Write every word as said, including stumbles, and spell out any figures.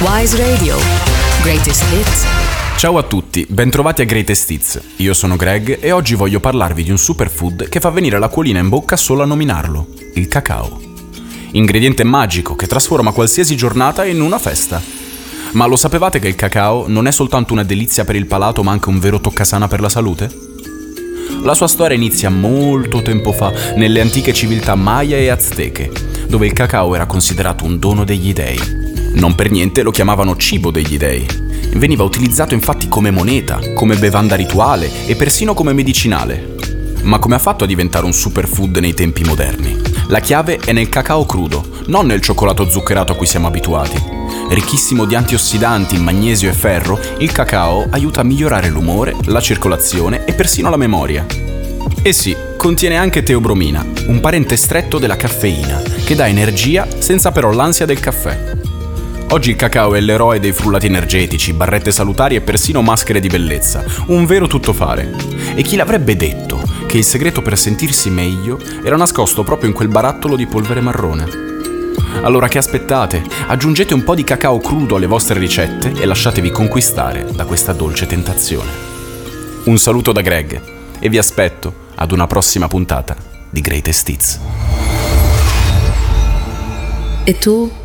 Wise Radio. Greatest Hits. Ciao a tutti, bentrovati a Greatest Hits. Io sono Greg e oggi voglio parlarvi di un superfood che fa venire l'acquolina in bocca solo a nominarlo: il cacao. Ingrediente magico che trasforma qualsiasi giornata in una festa. Ma lo sapevate che il cacao non è soltanto una delizia per il palato, ma anche un vero toccasana per la salute? La sua storia inizia molto tempo fa, nelle antiche civiltà Maya e Azteche, dove il cacao era considerato un dono degli dei. Non per niente lo chiamavano cibo degli dei. Veniva utilizzato infatti come moneta, come bevanda rituale e persino come medicinale. Ma come ha fatto a diventare un superfood nei tempi moderni? La chiave è nel cacao crudo, non nel cioccolato zuccherato a cui siamo abituati. Ricchissimo di antiossidanti, magnesio e ferro, il cacao aiuta a migliorare l'umore, la circolazione e persino la memoria. E sì, contiene anche teobromina, un parente stretto della caffeina, che dà energia senza però l'ansia del caffè. Oggi il cacao è l'eroe dei frullati energetici, barrette salutari e persino maschere di bellezza, un vero tuttofare. E chi l'avrebbe detto che il segreto per sentirsi meglio era nascosto proprio in quel barattolo di polvere marrone? Allora che aspettate? Aggiungete un po' di cacao crudo alle vostre ricette e lasciatevi conquistare da questa dolce tentazione. Un saluto da Greg e vi aspetto ad una prossima puntata di Greatest Hits. E tu?